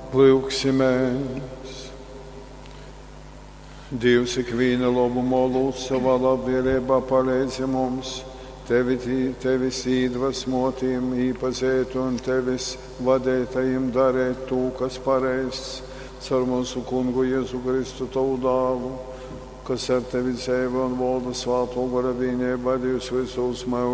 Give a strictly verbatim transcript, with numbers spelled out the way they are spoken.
Lūksimies. Dievs ikviena labumu lūdz savā labvēlībā palīdzi mums, tevi, tevis iedvesmotīm īpazēt un tevis vadētajiem darēt to, kas pareizs, caur mūsu kungu Jēzu Kristu tavu dāvu, kas ar tevi dzīvo un valda svāto gara vienībā Dievs visos mūžos.